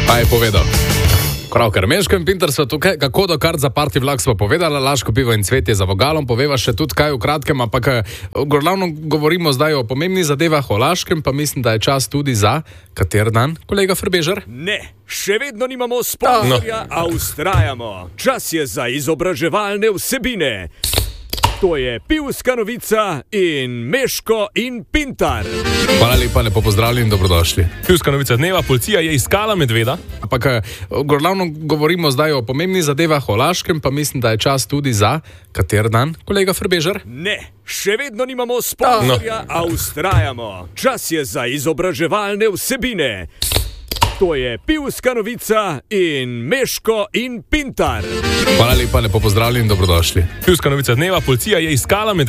Pa je povedal. Kravkar, Meško in Pintar so tukaj, kako do kart za party vlak smo povedali, Laško pivo in cvetje za vogalom, poveva še tudi kaj v kratkem, ampak glavno govorimo zdaj o pomembnih zadevah, o Laškem, pa mislim, da je čas tudi za kater dan, kolega Frbežer? Ne, še vedno nimamo sponzorja, a ustrajamo. Čas je za izobraževalne vsebine. To je Pivska novica in Meško in Pintar. Hvala lepa, lepo pozdravljeni in dobrodošli. Pivska novica dneva, policija je iskala medveda. Ampak glavno govorimo zdaj o pomembnih zadevah, o Laškem, pa mislim, da je čas tudi za kater dan, kolega Frbežer? Ne, še vedno nimamo sponzorja, a ustrajamo. Čas je za izobraževalne vsebine. To je Pivska novica in Meško in Pintar. Hvala lepa, lepo pozdravljeni in dobrodošli. Pivska novica dneva, policija je iskala medveda.